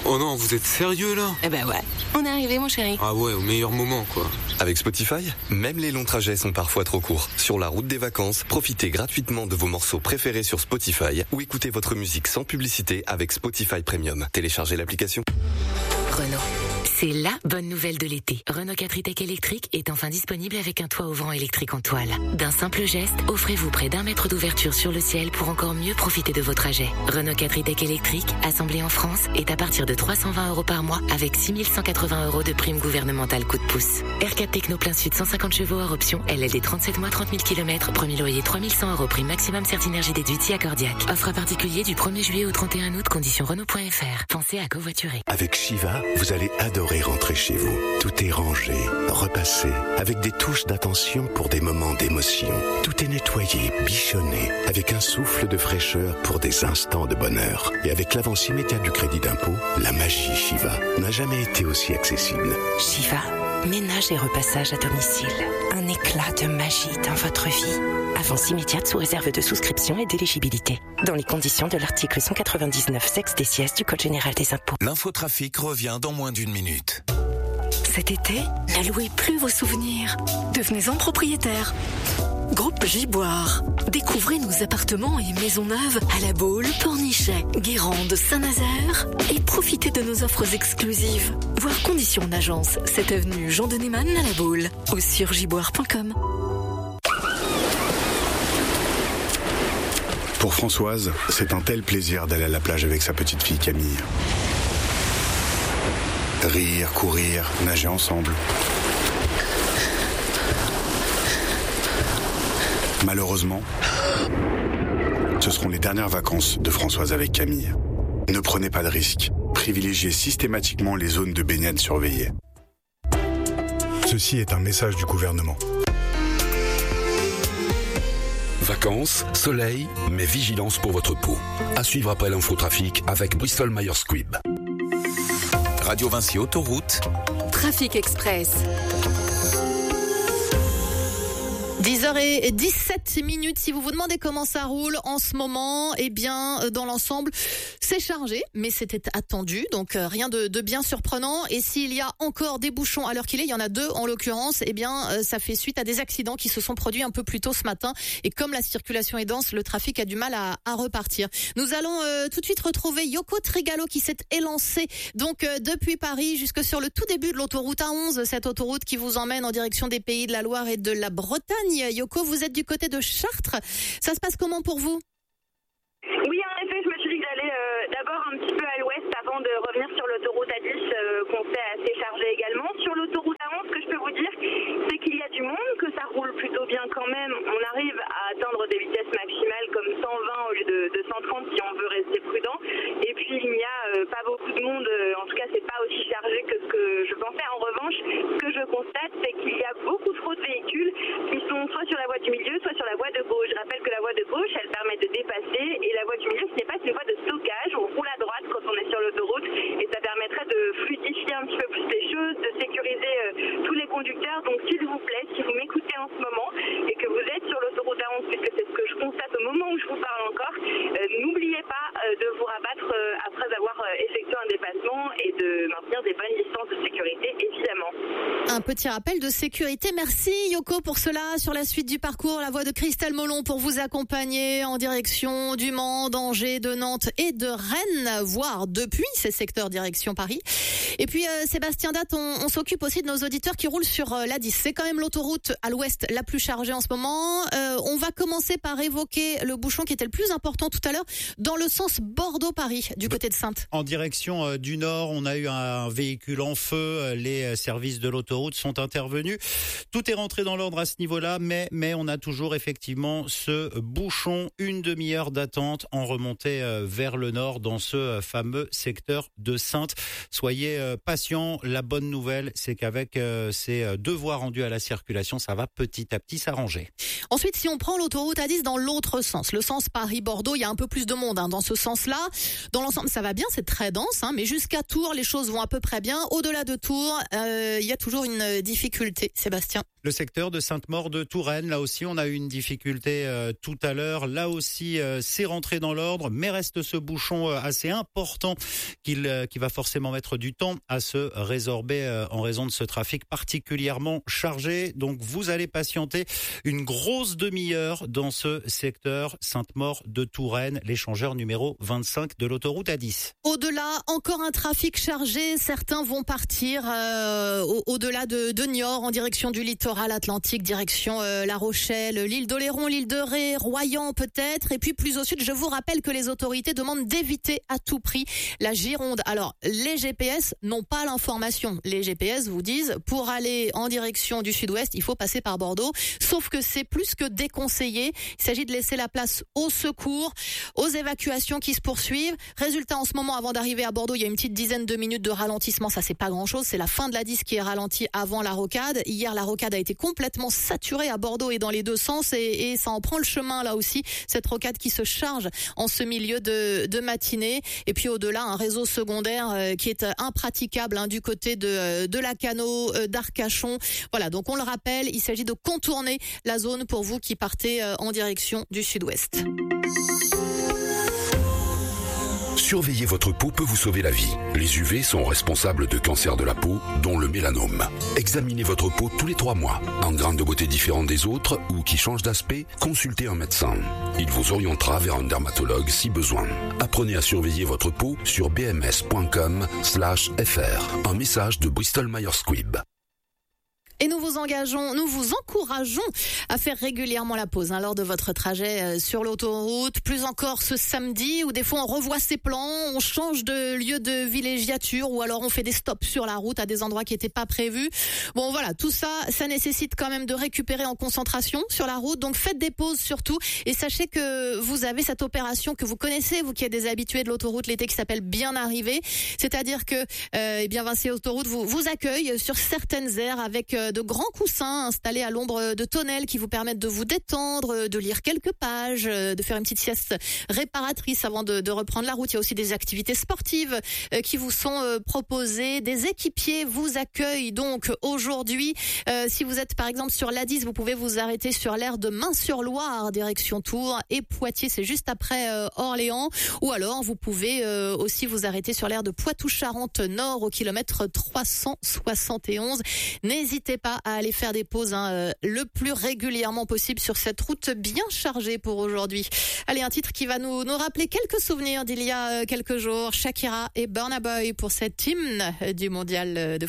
Oh non, vous êtes sérieux là? Eh ben ouais, on est arrivé mon chéri. Ah ouais, au meilleur moment quoi. Avec Spotify, même les longs trajets sont parfois trop courts. Sur la route des vacances, profitez gratuitement de vos morceaux préférés sur Spotify ou écoutez votre musique sans publicité avec Spotify Premium. Téléchargez l'application. Renault. C'est la bonne nouvelle de l'été. Renault 4 e-Tech électrique est enfin disponible avec un toit ouvrant électrique en toile. D'un simple geste, offrez-vous près d'1 mètre d'ouverture sur le ciel pour encore mieux profiter de vos trajets. Renault 4 e-Tech électrique, assemblé en France, est à partir de 320 € par mois avec 6 180 € de prime gouvernementale coup de pouce. R4 Techno plein sud 150 chevaux hors option, LLD 37 mois 30 000 km, premier loyer 3100 € prime maximum Certinergie déduite si accordiaque. Offre à particulier du 1er juillet au 31 août, conditions Renault.fr. Pensez à covoiturer. Avec Shiva, vous allez adorer rentrer chez vous. Tout est rangé, repassé, avec des touches d'attention pour des moments d'émotion. Tout est nettoyé, bichonné, avec un souffle de fraîcheur pour des instants de bonheur. Et avec l'avance immédiate du crédit d'impôt, la magie Shiva n'a jamais été aussi accessible. Shiva, ménage et repassage à domicile. Un éclat de magie dans votre vie. Avance immédiate sous réserve de souscription et d'éligibilité. Dans les conditions de l'article 199 sexe des sièges du Code général des impôts. L'infotrafic revient dans moins d'1 minute. Cet été, n'allouez plus vos souvenirs. Devenez-en propriétaire. Groupe Giboire. Découvrez nos appartements et maisons neuves à La Baule, Pornichet, Guérande, Saint-Nazaire et profitez de nos offres exclusives. Voir conditions en agence, 7 avenue Jean de Neyman à La Baule ou sur giboire.com. Pour Françoise, c'est un tel plaisir d'aller à la plage avec sa petite fille Camille. Rire, courir, nager ensemble. Malheureusement, ce seront les dernières vacances de Françoise avec Camille. Ne prenez pas de risques. Privilégiez systématiquement les zones de baignade surveillées. Ceci est un message du gouvernement. Vacances, soleil, mais vigilance pour votre peau. À suivre après l'infotrafic avec Bristol Myers Squibb. Radio Vinci Autoroute. Trafic Express. 10h17. Si vous vous demandez comment ça roule en ce moment, eh bien, dans l'ensemble, c'est chargé, mais c'était attendu, donc rien de bien surprenant. Et s'il y a encore des bouchons à l'heure qu'il est, il y en a 2 en l'occurrence, eh bien, ça fait suite à des accidents qui se sont produits un peu plus tôt ce matin. Et comme la circulation est dense, le trafic a du mal à repartir. Nous allons tout de suite retrouver Yoko Trigalo qui s'est élancé donc depuis Paris jusque sur le tout début de l'autoroute A11, cette autoroute qui vous emmène en direction des Pays de la Loire et de la Bretagne. Yoko, vous êtes du côté de Chartres. Ça se passe comment pour vous ? Oui, en effet, je me suis dit que j'allais d'abord un petit peu à l'ouest avant de revenir sur l'autoroute A10 qu'on sait assez chargée également. Sur l'autoroute A11, ce que je peux vous dire, c'est qu'il y a du monde, que ça roule plutôt bien quand même. On arrive à atteindre des vitesses maximales comme 120 au lieu de 130 si on veut rester prudent. Et puis il n'y a pas beaucoup de monde, en tout cas c'est pas aussi chargé que ce que je pensais. En revanche, ce que je constate, c'est qu'il y a beaucoup trop de véhicules qui sont soit sur la voie du milieu, soit sur la voie de gauche. Je rappelle que la voie de gauche, elle permet de dépasser et la voie du milieu, ce n'est pas une voie de stockage. On roule à droite quand on est sur l'autoroute et ça permettrait de fluidifier un petit peu plus les choses, de sécuriser tous les conducteurs. Donc s'il vous plaît, si vous m'écoutez en ce moment et que vous êtes sur l'autoroute A11, puisque c'est ce que je constate au moment où je vous parle encore, n'oubliez pas de vous rabattre après avoir effectué un dépassement et de maintenir des bonnes distances de sécurité, évidemment. Un petit rappel de sécurité. Merci Yoko pour cela. Sur la suite du parcours, la voie de Christelle Molon pour vous accompagner en direction du Mans, d'Angers, de Nantes et de Rennes, voire depuis ces secteurs direction Paris. Et puis Sébastien Date, on s'occupe aussi de nos auditeurs qui roulent sur l'A10. C'est quand même l'autoroute à l'ouest la plus chargée en ce moment. On va commencer par évoquer le bouchon qui était le plus important tout à l'heure dans le sens Bordeaux-Paris, du côté de Saintes. En direction du nord, on a eu un véhicule en feu. Les services de l'autoroute sont intervenus. Tout est rentré dans l'ordre à ce niveau-là, mais on a toujours effectivement ce bouchon, une demi-heure d'attente en remontée vers le nord dans ce fameux secteur de Saintes. Soyez patients. La bonne nouvelle, c'est qu'avec ces devoirs rendus à la circulation, ça va petit à petit s'arranger. Ensuite, si on prend l'autoroute A10 dans l'autre sens, le sens Paris-Bordeaux, il y a un peu plus de monde dans ce sens-là. Dans l'ensemble, ça va bien, c'est très dense, mais jusqu'à Tours, les choses vont à peu près bien. Au-delà de Tours, il y a toujours une difficulté, Sébastien. Le secteur de Sainte-Maure de Touraine, là aussi, on a eu une difficulté tout à l'heure. Là aussi, c'est rentré dans l'ordre, mais reste ce bouchon assez important qui va forcément mettre du temps à se résorber en raison de ce trafic particulièrement chargé. Donc, vous allez patienter une grosse demi-heure dans ce secteur Sainte-Maure de Touraine, l'échangeur numéro 25 de l'autoroute A10. Au-delà, encore un trafic chargé. Certains vont partir au-delà de Niort en direction du littoral atlantique, direction La Rochelle, l'île d'Oléron, l'île de Ré, Royan peut-être. Et puis plus au sud, je vous rappelle que les autorités demandent d'éviter à tout prix la Gironde. Alors, les GPS n'ont pas l'information. Les GPS vous disent, pour aller en direction du sud-ouest, il faut passer par Bordeaux. Sauf que c'est plus que déconseillé. Il s'agit de laisser la place aux secours, aux évacuations qui se poursuivent. Résultat, en ce moment, avant d'arriver à Bordeaux, il y a une petite dizaine de minutes de ralentissement. Ça, c'est pas grand-chose. C'est la fin de la 10 qui est ralentie avant la rocade. Hier, la rocade a été complètement saturée à Bordeaux et dans les deux sens. Et ça en prend le chemin, là aussi. Cette rocade qui se charge en ce milieu de matinée. Et puis, au-delà, un réseau secondaire qui est impraticable du côté de Lacanau, d'Arcachon. Voilà. Donc, on le rappelle, il s'agit de contourner la zone pour vous qui partez en direction du sud-ouest. Surveiller votre peau peut vous sauver la vie. Les UV sont responsables de cancers de la peau, dont le mélanome. Examinez votre peau tous les 3 mois. En grains de beauté différents des autres ou qui changent d'aspect, consultez un médecin. Il vous orientera vers un dermatologue si besoin. Apprenez à surveiller votre peau sur bms.com/fr. Un message de Bristol Myers Squibb. Et nous vous encourageons à faire régulièrement la pause lors de votre trajet sur l'autoroute. Plus encore ce samedi où des fois on revoit ses plans, on change de lieu de villégiature ou alors on fait des stops sur la route à des endroits qui n'étaient pas prévus. Bon voilà, tout ça nécessite quand même de récupérer en concentration sur la route. Donc faites des pauses surtout et sachez que vous avez cette opération que vous connaissez, vous qui êtes des habitués de l'autoroute l'été, qui s'appelle Bien Arrivé. C'est-à-dire que Vinci Autoroute vous accueille sur certaines aires avec de grands coussins installés à l'ombre de tonnelles qui vous permettent de vous détendre, de lire quelques pages, de faire une petite sieste réparatrice avant de reprendre la route. Il y a aussi des activités sportives qui vous sont proposées. Des équipiers vous accueillent donc aujourd'hui. Si vous êtes par exemple sur l'A10, vous pouvez vous arrêter sur l'aire de Main-sur-Loire, direction Tours, et Poitiers, c'est juste après Orléans. Ou alors vous pouvez aussi vous arrêter sur l'aire de Poitou-Charentes Nord au kilomètre 371. N'hésitez pas à aller faire des pauses le plus régulièrement possible sur cette route bien chargée pour aujourd'hui. Allez, un titre qui va nous rappeler quelques souvenirs d'il y a quelques jours. Shakira et Burna Boy pour cette hymne du mondial de